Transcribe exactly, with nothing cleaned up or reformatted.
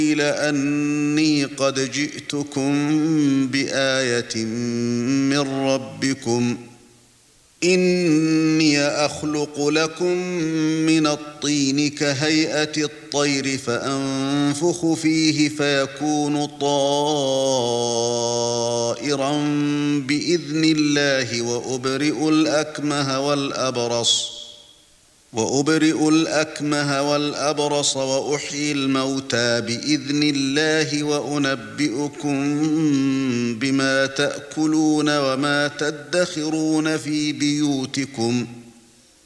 قيل أني قد جئتكم بآية من ربكم إني أخلق لكم من الطين كهيئة الطير فأنفخ فيه فيكون طائرا بإذن الله وأبرئ الأكمه والأبرص وأبرئ الأكمه والأبرص وأحيي الموتى بإذن الله وأنبئكم بما تأكلون وما تدخرون في بيوتكم